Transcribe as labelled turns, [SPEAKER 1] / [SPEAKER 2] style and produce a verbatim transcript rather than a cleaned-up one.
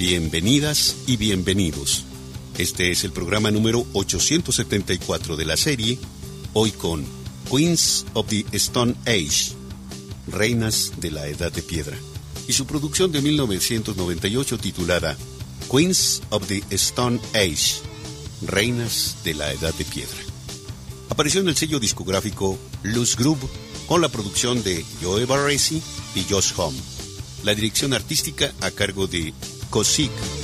[SPEAKER 1] Bienvenidas y bienvenidos. Este es el programa número ochocientos setenta y cuatro de la serie, hoy con Queens of the Stone Age, Reinas de la Edad de Piedra, y su producción de mil novecientos noventa y ocho titulada Queens of the Stone Age, Reinas de la Edad de Piedra. Apareció en el sello discográfico Loose Groove con la producción de Joe Barresi y Josh Homme. La dirección artística a cargo de Kosik